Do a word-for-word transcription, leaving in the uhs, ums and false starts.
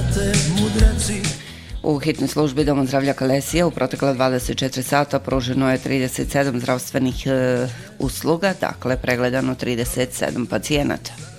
prate mudraci. U hitnoj službi Doma zdravlja Kalesija u protekla dvadeset četiri sata pruženo je trideset sedam zdravstvenih e, usluga, dakle pregledano trideset sedam pacijenata.